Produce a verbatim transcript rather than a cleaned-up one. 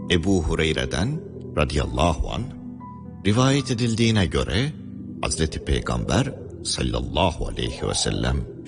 Ebu Hureyre'den radıyallahu anh rivayet edildiğine göre Hazreti Peygamber sallallahu aleyhi ve sellem